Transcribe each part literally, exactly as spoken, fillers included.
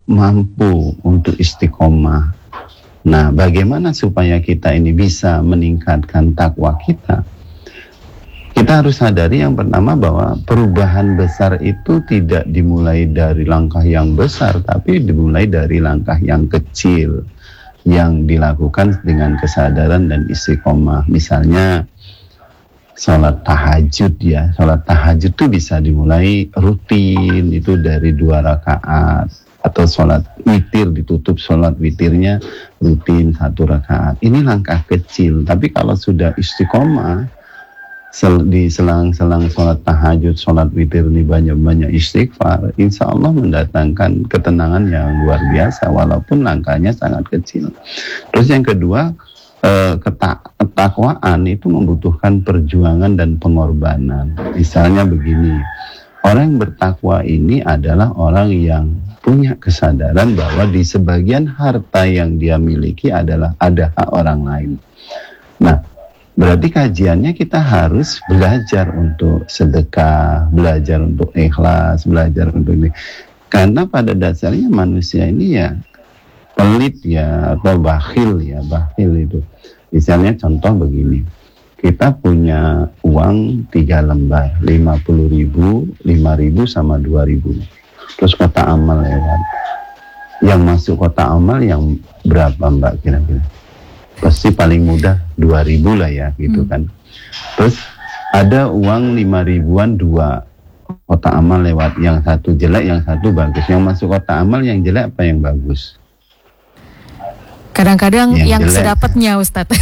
mampu untuk istiqomah. Nah, bagaimana supaya kita ini bisa meningkatkan takwa kita? Kita harus sadari yang pertama bahwa perubahan besar itu tidak dimulai dari langkah yang besar, tapi dimulai dari langkah yang kecil yang dilakukan dengan kesadaran dan istiqomah. Misalnya sholat tahajud ya, sholat tahajud itu bisa dimulai rutin itu dari dua rakaat, atau sholat witir ditutup sholat witirnya rutin satu rakaat. Ini langkah kecil, tapi kalau sudah istiqomah sel, di selang-selang sholat tahajud, sholat witir ini banyak-banyak istighfar, insya Allah mendatangkan ketenangan yang luar biasa walaupun langkahnya sangat kecil. Terus yang kedua, eh, ketak, ketakwaan itu membutuhkan perjuangan dan pengorbanan. Misalnya begini, orang yang bertakwa ini adalah orang yang punya kesadaran bahwa di sebagian harta yang dia miliki adalah ada hak orang lain. Nah, berarti kajiannya kita harus belajar untuk sedekah, belajar untuk ikhlas, belajar untuk ini. Karena pada dasarnya manusia ini ya pelit ya, atau bakhil ya, bakhil itu. Misalnya contoh begini, kita punya uang tiga lembar, lima puluh ribu, lima ribu sama dua ribu. Terus kotak amal lewat. Yang masuk kotak amal yang berapa Mbak kira-kira? Pasti paling mudah dua ribu lah ya gitu hmm. kan. Terus ada uang lima ribuan dua kotak amal lewat, yang satu jelek yang satu bagus. Yang masuk kotak amal yang jelek apa yang bagus? Kadang-kadang yang, yang sedapatnya Ustadz.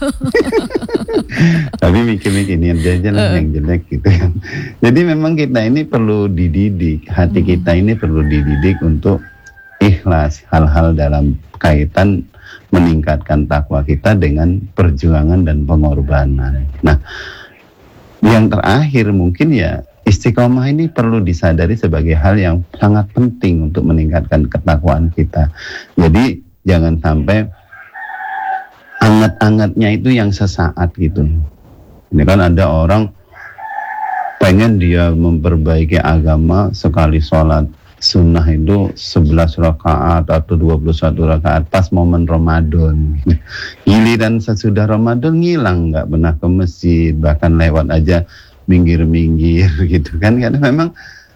Tapi mikir-mikir ini aja lah uh. yang jelek gitu kan. Jadi memang kita ini perlu dididik, hati hmm. kita ini perlu dididik untuk ikhlas hal-hal dalam kaitan meningkatkan takwa kita dengan perjuangan dan pengorbanan. Nah, yang terakhir mungkin ya istiqomah ini perlu disadari sebagai hal yang sangat penting untuk meningkatkan ketakwaan kita. Jadi jangan sampai anget-angetnya itu yang sesaat gitu. Ini kan ada orang pengen dia memperbaiki agama, sekali sholat sunnah itu sebelas rakaat atau dua puluh satu rakaat pas momen Ramadan. Giliran sesudah Ramadan ngilang, nggak pernah ke masjid, bahkan lewat aja minggir-minggir gitu kan, karena memang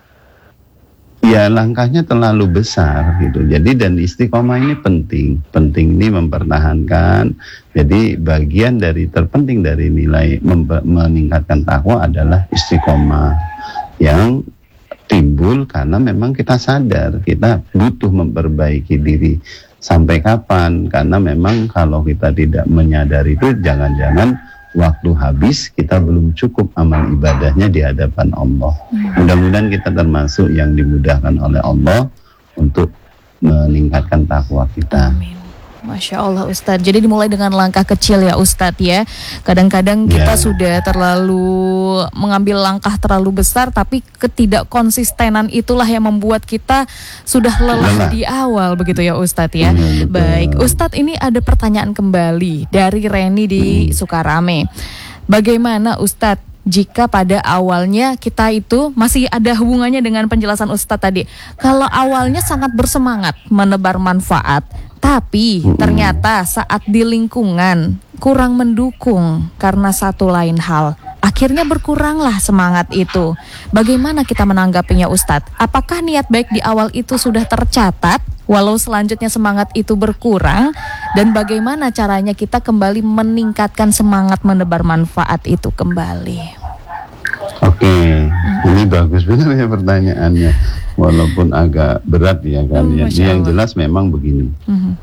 ya langkahnya terlalu besar gitu. Jadi dan istiqomah ini penting, penting ini mempertahankan. Jadi bagian dari terpenting dari nilai memper, meningkatkan takwa adalah istiqomah yang timbul karena memang kita sadar kita butuh memperbaiki diri. Sampai kapan? Karena memang kalau kita tidak menyadari itu, jangan-jangan waktu habis kita belum cukup amal ibadahnya di hadapan Allah. Mudah-mudahan kita termasuk yang dimudahkan oleh Allah untuk meningkatkan takwa kita. Amin. Masya Allah Ustadz, jadi dimulai dengan langkah kecil ya Ustadz ya. Kadang-kadang kita yeah. sudah terlalu mengambil langkah terlalu besar, tapi ketidakkonsistenan itulah yang membuat kita sudah lelah, lelah. di awal begitu ya Ustadz ya. Mm, Baik Ustadz, ini ada pertanyaan kembali dari Reni di mm. Sukarame. Bagaimana Ustadz jika pada awalnya kita itu masih ada hubungannya dengan penjelasan Ustadz tadi, kalau awalnya sangat bersemangat menebar manfaat, tapi ternyata saat di lingkungan kurang mendukung karena satu lain hal, akhirnya berkuranglah semangat itu. Bagaimana kita menanggapinya Ustadz? Apakah niat baik di awal itu sudah tercatat walau selanjutnya semangat itu berkurang? Dan bagaimana caranya kita kembali meningkatkan semangat menebar manfaat itu kembali? Oke, hmm. ini bagus benar ya pertanyaannya. Walaupun agak berat ya kan hmm, ya. Yang jelas memang begini. Hmm.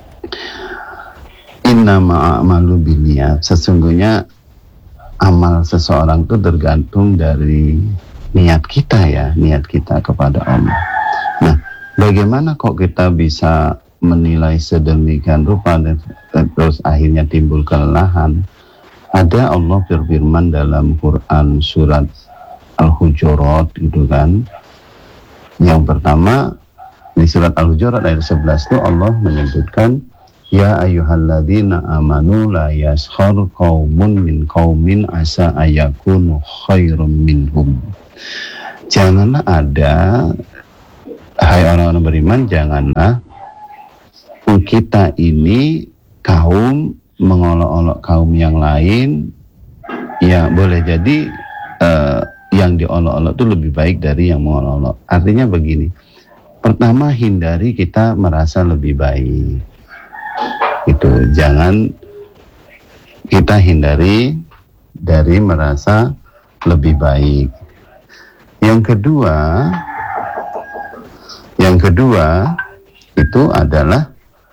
Innama a'malu binniyat. Sesungguhnya amal seseorang itu tergantung dari niat kita ya, niat kita kepada Allah. Nah, bagaimana kok kita bisa menilai sedemikian rupa dan terus akhirnya timbul kelelahan? Ada Allah berfirman dalam Quran surat Al-Hujurat gitu kan. Yang pertama di surat Al-Hujurat ayat sebelas itu Allah menyebutkan, ya ayyuhalladzina amanu la yaskhar qaumun min qaumin asa ayakunu khairum minhum. Janganlah ada hai orang-orang beriman, janganlah kita ini kaum mengolok-olok kaum yang lain. Ya boleh jadi uh, yang diolok-olok itu lebih baik dari yang mengolok-olok. Artinya begini, pertama hindari kita merasa lebih baik. Itu jangan kita hindari dari merasa lebih baik. Yang kedua, yang kedua itu adalah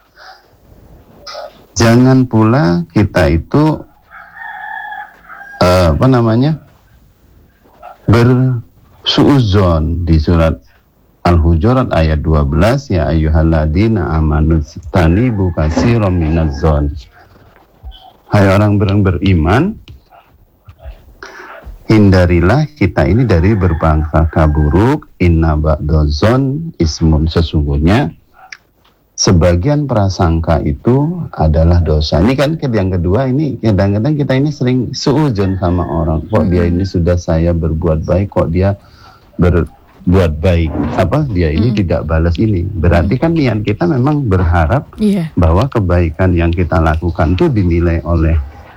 jangan pula kita itu uh, apa namanya bersuuzon. Di surat Al-Hujurat ayat dua belas, ya ayyuhalladzina amanu tanibu katsiran minaz-zon. Hai orang ber- beriman, hindarilah kita ini dari berprasangka buruk. Inna ba'daz-zon ismun, sesungguhnya sebagian prasangka itu adalah dosa. Ini kan yang kedua, ini kadang-kadang kita ini sering suuzon sama orang. Kok dia ini sudah saya berbuat baik, kok dia berbuat baik, apa dia ini hmm. tidak balas ini. Berarti kan niat kita memang berharap yeah. bahwa kebaikan yang kita lakukan itu dinilai oleh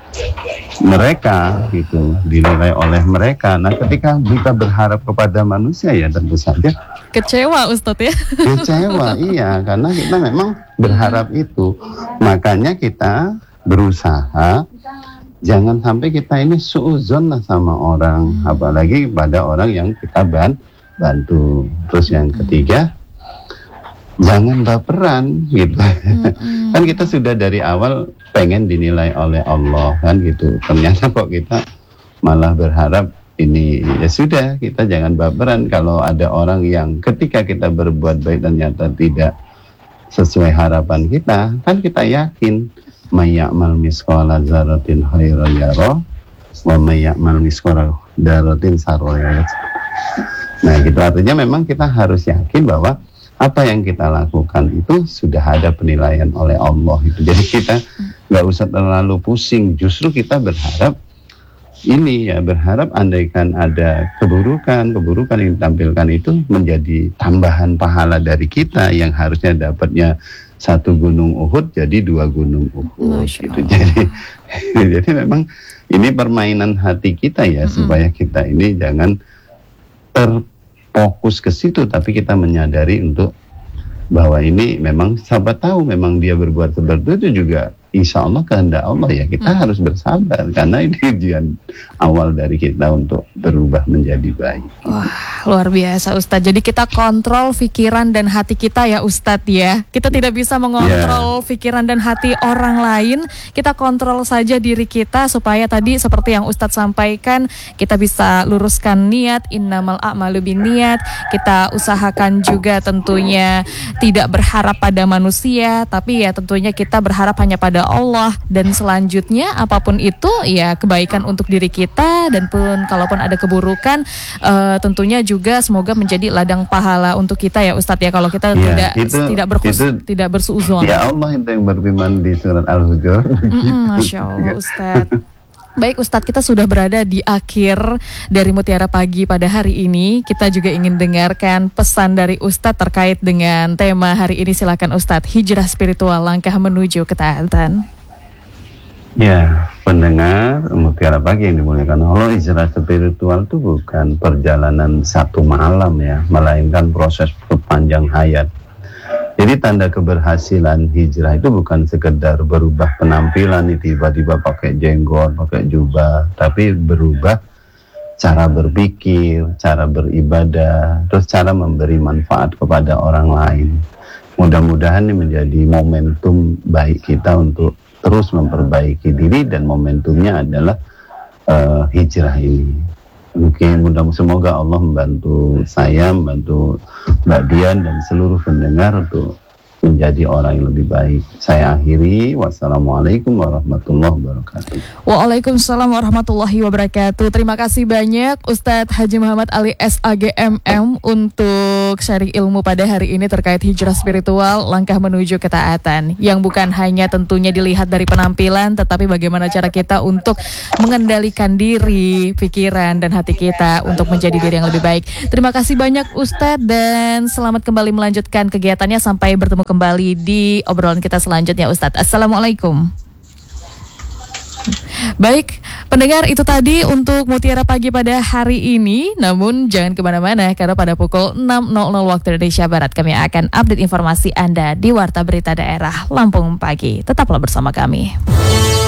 mereka, gitu, dinilai oleh mereka. Nah, ketika kita berharap kepada manusia, ya tentu saja kecewa, Ustadz ya. Kecewa, iya, karena kita memang berharap itu. Makanya kita berusaha jangan sampai kita ini suuzon lah sama orang, apalagi pada orang yang kita bantu. Terus yang ketiga, jangan baperan, gitu. Mm-hmm. Kan kita sudah dari awal pengen dinilai oleh Allah, kan gitu. Ternyata kok kita malah berharap ini, ya sudah, kita jangan baperan kalau ada orang yang ketika kita berbuat baik ternyata tidak sesuai harapan kita. Kan kita yakin may ya'mal misqala dzarratin khairan yarah wa may ya'mal misqala dzarratin syarran yarah. Nah, gitu, artinya memang kita harus yakin bahwa apa yang kita lakukan itu sudah ada penilaian oleh Allah itu. Jadi kita nggak usah terlalu pusing. Justru kita berharap ini ya, berharap andaikan ada keburukan, keburukan yang ditampilkan itu menjadi tambahan pahala dari kita yang harusnya dapatnya satu gunung Uhud jadi dua gunung Uhud. Gitu. Jadi, jadi memang ini permainan hati kita ya, mm-hmm. supaya kita ini jangan terfokus ke situ, tapi kita menyadari untuk bahwa ini memang sahabat tahu memang dia berbuat seperti itu juga insya Allah kehendak Allah, ya kita hmm. harus bersabar karena ini ujian awal dari kita untuk berubah menjadi baik. Wah, luar biasa Ustadz. Jadi kita kontrol pikiran dan hati kita ya Ustadz ya. Kita tidak bisa mengontrol yeah. pikiran dan hati orang lain. Kita kontrol saja diri kita supaya tadi seperti yang Ustadz sampaikan, kita bisa luruskan niat, innamal a'malu binniyat. Kita usahakan juga tentunya tidak berharap pada manusia, tapi ya tentunya kita berharap hanya pada Allah. Dan selanjutnya apapun itu ya kebaikan untuk diri kita, dan pun kalaupun ada keburukan uh, tentunya juga semoga menjadi ladang pahala untuk kita ya Ustadz ya, kalau kita ya, tidak itu, tidak berkhus, itu, tidak bersuuzon. Ya Allah itu yang berfirman di surat Al-Hujurat. Masya Allah Ustadz. Baik Ustadz, kita sudah berada di akhir dari Mutiara Pagi pada hari ini. Kita juga ingin dengarkan pesan dari Ustadz terkait dengan tema hari ini. Silakan Ustadz, hijrah spiritual, langkah menuju ketaatan. Ya, pendengar Mutiara Pagi yang dimuliakan Allah, hijrah spiritual itu bukan perjalanan satu malam ya, melainkan proses sepanjang hayat. Jadi tanda keberhasilan hijrah itu bukan sekedar berubah penampilan, tiba-tiba pakai jenggot, pakai jubah, tapi berubah cara berpikir, cara beribadah, terus cara memberi manfaat kepada orang lain. Mudah-mudahan ini menjadi momentum baik kita untuk terus memperbaiki diri, dan momentumnya adalah uh, hijrah ini. Mungkin mudah semoga Allah membantu saya, membantu Mbak Dian dan seluruh pendengar untuk menjadi orang yang lebih baik. Saya akhiri. Wassalamualaikum warahmatullahi wabarakatuh. Waalaikumsalam warahmatullahi wabarakatuh. Terima kasih banyak Ustadz Haji Muhammad Ali S A G M M untuk sharing ilmu pada hari ini terkait hijrah spiritual, langkah menuju ketaatan, yang bukan hanya tentunya dilihat dari penampilan, tetapi bagaimana cara kita untuk mengendalikan diri, pikiran, dan hati kita untuk menjadi diri yang lebih baik. Terima kasih banyak Ustadz, dan selamat kembali melanjutkan kegiatannya. Sampai bertemu kembali di obrolan kita selanjutnya Ustadz. Assalamualaikum. Baik, pendengar, itu tadi untuk Mutiara Pagi pada hari ini. Namun jangan kemana-mana, karena pada pukul enam waktu Indonesia Barat kami akan update informasi Anda di Warta Berita Daerah Lampung Pagi. Tetaplah bersama kami.